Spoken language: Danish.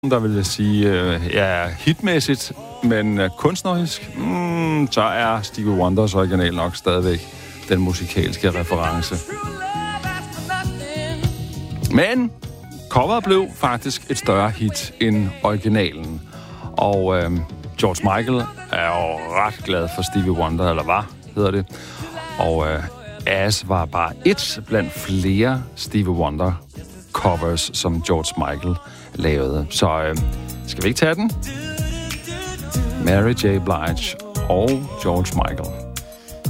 der vil jeg sige, hitmæssigt, men kunstnerisk, så er Stevie Wonders original nok stadigvæk den musikalske reference. Men coveret blev faktisk et større hit end originalen. Og George Michael er jo ret glad for Stevie Wonder, eller hvad hedder det. Og As var bare et blandt flere Stevie Wonder covers, som George Michael lavede. Så skal vi ikke tage den? Mary J. Blige og George Michael.